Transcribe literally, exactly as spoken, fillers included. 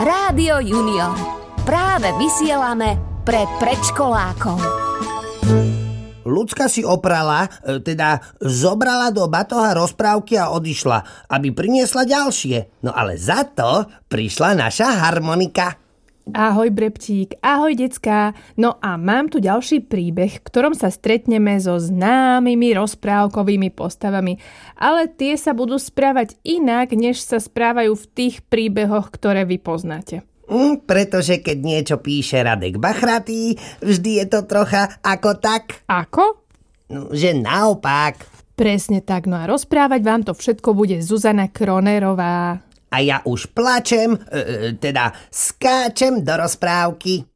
Rádio Junior. Práve vysielame pre predškolákov. Ľudská si oprala, teda zobrala do batoha rozprávky a odišla, aby priniesla ďalšie. No ale za to prišla naša harmonika. Ahoj, Brebtík, ahoj, decká. No a mám tu ďalší príbeh, v ktorom sa stretneme so známymi rozprávkovými postavami. Ale tie sa budú správať inak, než sa správajú v tých príbehoch, ktoré vy poznáte. Mm, pretože keď niečo píše Radek Bachratý, vždy je to trocha ako tak. Ako? No, že naopak. Presne tak, no a rozprávať vám to všetko bude Zuzana Kronerová. A ja už plačem, e, teda skáčem do rozprávky.